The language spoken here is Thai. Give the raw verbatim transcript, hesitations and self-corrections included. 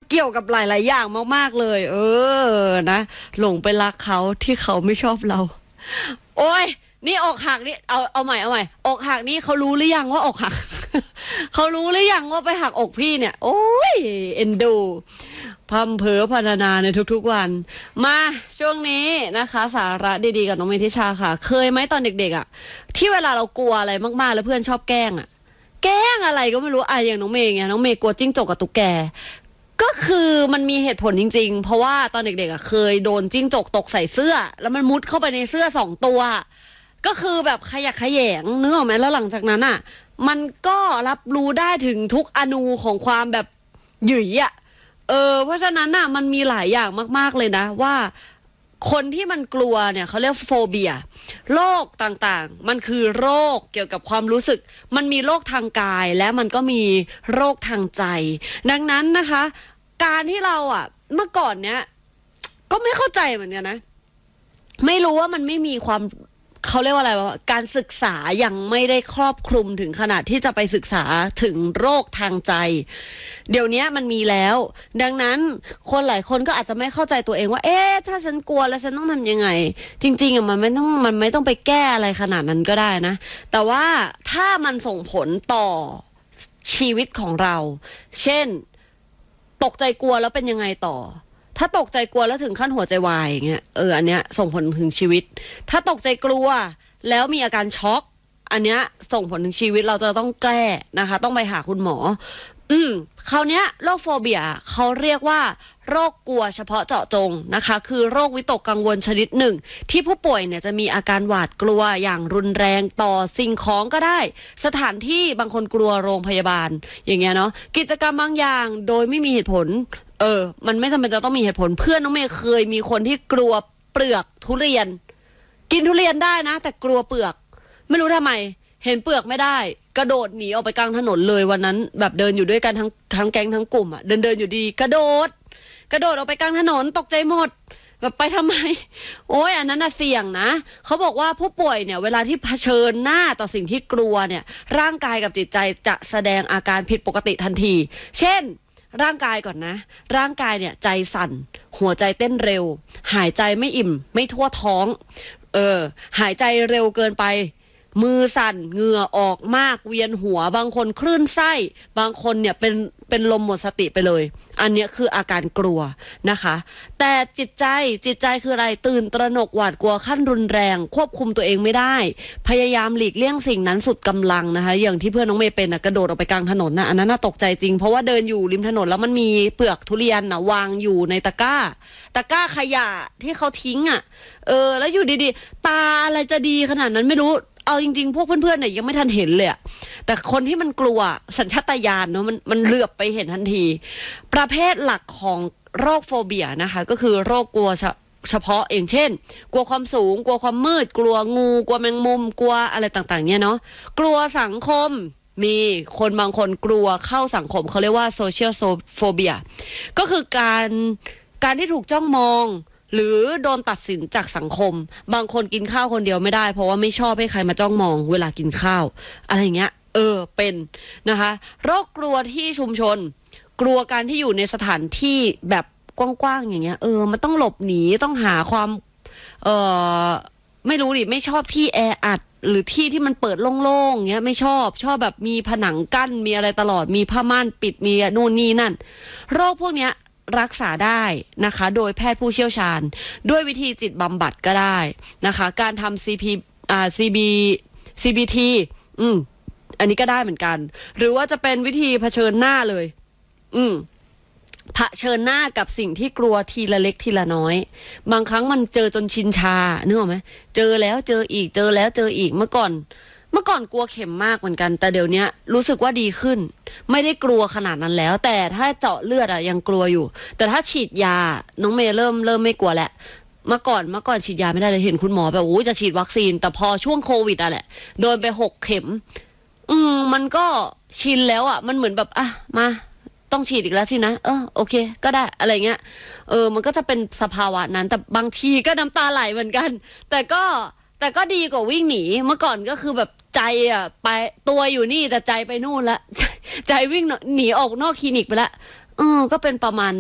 เกี่ยวกับหลายๆอย่างมากๆเลยเออนะหลงไปรักเขาที่เขาไม่ชอบเราโอ้ยนี่อกหักนี่เอาเอาใหม่เอาใหม่อกหักนี่เขารู้หรือยังว่าอกหัก เขารู้หรือยังว่าไปหักอกพี่เนี่ยโอ้ยเอ็นดูพัมเพอพรรณนาในทุกๆวันมาช่วงนี้นะคะสาระดีๆกับน้องเมธิชาค่ะเคยไหมตอนเด็กๆอ่ะที่เวลาเรากลัวอะไรมากๆแล้วเพื่อนชอบแกล้งอ่ะแกล้งอะไรก็ไม่รู้อ่ะอย่างน้องเมย์ไงน้องเมย์กลัวจิ้งจกกับตุ๊กแกก็คือมันมีเหตุผลจริงๆเพราะว่าตอนเด็กๆอ่ะเคยโดนจิ้งจกตกใส่เสื้อแล้วมันมุดเข้าไปในเสื้อสองตัวก็คือแบบขยักขยงนึกออกไหมแล้วหลังจากนั้นอ่ะมันก็รับรู้ได้ถึงทุกอนูของความแบบหยิ่ยอ่ะเออเพราะฉะนั้นน่ะมันมีหลายอย่างมากๆเลยนะว่าคนที่มันกลัวเนี่ยเขาเรียกโฟเบียโรคต่างๆมันคือโรคเกี่ยวกับความรู้สึกมันมีโรคทางกายและมันก็มีโรคทางใจดังนั้นนะคะการที่เราอ่ะเมื่อก่อนเนี้ยก็ไม่เข้าใจเหมือนกันนะไม่รู้ว่ามันไม่มีความเขาเรียกว่าอะไรวะการศึกษายังไม่ได้ครอบคลุมถึงขนาดที่จะไปศึกษาถึงโรคทางใจเดี๋ยวนี้มันมีแล้วดังนั้นคนหลายคนก็อาจจะไม่เข้าใจตัวเองว่าเอ๊ะถ้าฉันกลัวแล้วฉันต้องทำยังไงจริงๆอ่ะมันไม่ต้องมันไม่ต้องไปแก้อะไรขนาดนั้นก็ได้นะแต่ว่าถ้ามันส่งผลต่อชีวิตของเราเช่นตกใจกลัวแล้วเป็นยังไงต่อถ้าตกใจกลัวแล้วถึงขั้นหัวใจวายอย่างเงี้ยเอออันเนี้ยส่งผลถึงชีวิตถ้าตกใจกลัวแล้วมีอาการช็อกอันเนี้ยส่งผลถึงชีวิตเราจะต้องแก้นะคะต้องไปหาคุณหมออืมคราวเนี้ยโรคโฟเบียเขาเรียกว่าโรคกลัวเฉพาะเจาะจงนะคะคือโรควิตกกังวลชนิดหนึ่งที่ผู้ป่วยเนี่ยจะมีอาการหวาดกลัวอย่างรุนแรงต่อสิ่งของก็ได้สถานที่บางคนกลัวโรงพยาบาลอย่างเงี้ยเนาะกิจกรรมบางอย่างโดยไม่มีเหตุผลเออมันไม่จำเป็นจะต้องมีเหตุผลเพื่อนน้องเมย์เคยมีคนที่กลัวเปลือกทุเรียนกินทุเรียนได้นะแต่กลัวเปลือกไม่รู้ทำไมเห็นเปลือกไม่ได้กระโดดหนีออกไปกลางถนนเลยวันนั้นแบบเดินอยู่ด้วยกันทั้งทั้งแก๊งทั้งกลุ่มอ่ะเดินเดินอยู่ดีกระโดดกระโดดออกไปกลางถนนตกใจหมดแบบไปทำไมโอ้ยอันนั้นน่ะเสี่ยงนะเขาบอกว่าผู้ป่วยเนี่ยเวลาที่เผชิญหน้าต่อสิ่งที่กลัวเนี่ยร่างกายกับจิตใจจะแสดงอาการผิดปกติทันทีเช่นร่างกายก่อนนะร่างกายเนี่ยใจสั่นหัวใจเต้นเร็วหายใจไม่อิ่มไม่ทั่วท้องเออหายใจเร็วเกินไปมือสั่นเหงื่อออกมากเวียนหัวบางคนคลื่นไส้บางคนเนี่ยเป็นเป็นลมหมดสติไปเลยอันนี้คืออาการกลัวนะคะแต่จิตใจจิตใจคืออะไรตื่นตระหนกหวาดกลัวขั้นรุนแรงควบคุมตัวเองไม่ได้พยายามหลีกเลี่ยงสิ่งนั้นสุดกำลังนะคะอย่างที่เพื่อนน้องเมย์เป็นนะกระโดดออกไปกลางถนนนะอันนั้นน่าตกใจจริงเพราะว่าเดินอยู่ริมถนนแล้วมันมีเปลือกทุเรียนนะวางอยู่ในตะกร้าตะกร้าขยะที่เขาทิ้งอ่ะเออแล้วอยู่ดีๆตาอะไรจะดีขนาดนั้นไม่รู้เอาจริงๆพวกเพื่อนๆเนี่ยยังไม่ทันเห็นเลยแต่คนที่มันกลัวสัญชาตญาณเนาะมันมันเหลือบไปเห็นทันทีประเภทหลักของโรคโฟเบียนะคะก็คือโรคกลัวเฉพาะเองเช่นกลัวความสูงกลัวความมืดกลัวงูกลัวแมงมุมกลัวอะไรต่างๆเนี่ยเนาะกลัวสังคมมีคนบางคนกลัวเข้าสังคมเขาเรียกว่าโซเชียลโฟเบียก็คือการการที่ถูกจ้องมองหรือโดนตัดสินจากสังคมบางคนกินข้าวคนเดียวไม่ได้เพราะว่าไม่ชอบให้ใครมาจ้องมองเวลากินข้าวอะไรเงี้ยเออเป็นนะคะโรคกลัวที่ชุมชนกลัวการที่อยู่ในสถานที่แบบกว้างๆอย่างเงี้ยเออมันต้องหลบหนีต้องหาความเออไม่รู้ดิไม่ชอบที่แออัดหรือที่ที่มันเปิดโล่งๆเงี้ยไม่ชอบชอบแบบมีผนังกั้นมีอะไรตลอดมีผ้าม่านปิดมีนู่นนี่นั่นโรคพวกเนี้ยรักษาได้นะคะโดยแพทย์ผู้เชี่ยวชาญด้วยวิธีจิตบำบัดก็ได้นะคะการทำ ซี พี อ่า ซี บี ซี บี ที อืมอันนี้ก็ได้เหมือนกันหรือว่าจะเป็นวิธีเผชิญหน้าเลยอืมเผชิญหน้ากับสิ่งที่กลัวทีละเล็กทีละน้อยบางครั้งมันเจอจนชินชานึกออกไหมเจอแล้วเจออีกเจอแล้วเจออีกเมื่อก่อนเมื่อก่อนกลัวเข็มมากเหมือนกันแต่เดี๋ยวนี้รู้สึกว่าดีขึ้นไม่ได้กลัวขนาดนั้นแล้วแต่ถ้าเจาะเลือดอะยังกลัวอยู่แต่ถ้าฉีดยาน้องเมย์เริ่มเริ่มไม่กลัวแหละเมื่อก่อนเมื่อก่อนฉีดยาไม่ได้เลยเห็นคุณหมอแบบโอ้จะฉีดวัคซีนแต่พอช่วงโควิดอะแหละโดนไปหกเข็มอืมมันก็ชินแล้วอะมันเหมือนแบบอ่ะมาต้องฉีดอีกแล้วสินะเออโอเคก็ได้อะไรเงี้ยเออมันก็จะเป็นสภาวะนั้นแต่บางทีก็น้ำตาไหลเหมือนกันแต่ก็แต่ก็ดีกว่าวิ่งหนีเมื่อก่อนก็คือแบบใจอ่ะไปตัวอยู่นี่แต่ใจไปนู่นละใจวิ่งหนีออกนอกคลินิกไปละเออก็เป็นประมาณ